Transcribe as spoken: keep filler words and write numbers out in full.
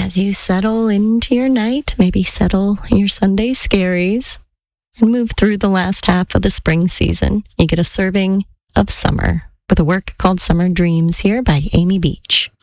as you settle into your night, maybe settle your Sunday scaries, and move through the last half of the spring season, you get a serving of summer with a work called Summer Dreams here by Amy Beach.